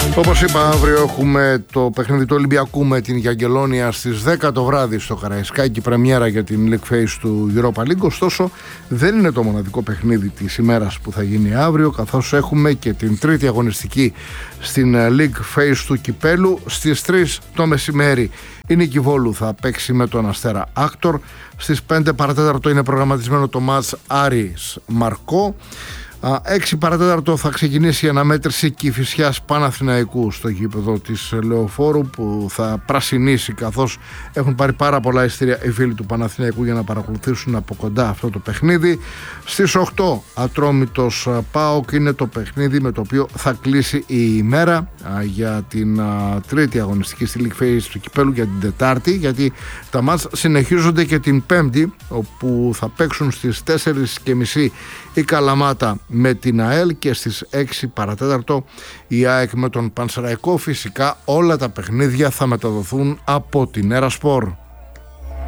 Όπως είπα, αύριο έχουμε το παιχνίδι του Ολυμπιακού με την Γιαγγελόνια στις 10 το βράδυ στο Καραϊσκάκι, πρεμιέρα για την League Phase του Europa League. Ωστόσο, δεν είναι το μοναδικό παιχνίδι της ημέρας που θα γίνει αύριο, καθώς έχουμε και την τρίτη αγωνιστική στην League Phase του Κυπέλου. Στις 3 το μεσημέρι η Νίκη Βόλου θα παίξει με τον Αστέρα Άκτορ. Στις 5 παρατέταρτο είναι προγραμματισμένο το μάτς Άρης Μαρκό. 6 παρατέταρτο θα ξεκινήσει η αναμέτρηση Κηφισιάς Παναθηναϊκού στο γήπεδο της Λεωφόρου, που θα πρασινίσει, καθώς έχουν πάρει πάρα πολλά εισιτήρια οι φίλοι του Παναθηναϊκού για να παρακολουθήσουν από κοντά αυτό το παιχνίδι. Στις 8 Ατρόμητος ΠΑΟΚ είναι το παιχνίδι με το οποίο θα κλείσει η ημέρα για την τρίτη αγωνιστική στη League Phase του Κυπέλου για την Τετάρτη, γιατί τα μάτς συνεχίζονται και την Πέμπτη, όπου θα παίξουν στις 4.30 η Καλαμάτα με την ΑΕΛ και στις 6 παρατέταρτο η ΑΕΚ με τον Πανσεραϊκό. Φυσικά όλα τα παιχνίδια θα μεταδοθούν από την Έρα Σπορ.